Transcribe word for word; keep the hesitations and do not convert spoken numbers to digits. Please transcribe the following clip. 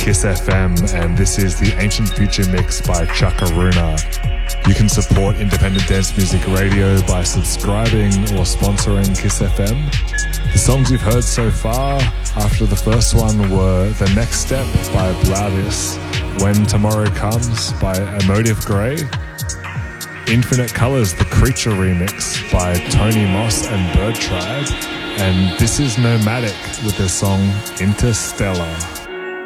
Kiss F M, and this is the Ancient Future Mix by Chakaruna. You can support independent dance music radio by subscribing or sponsoring Kiss F M. The songs you've heard so far after the first one were The Next Step by Blavis, When Tomorrow Comes by Emotive Grey, Infinite Colors, the Creature remix by Tony Moss and Bird Tribe, and This Is Nomadic with their song Interstellar.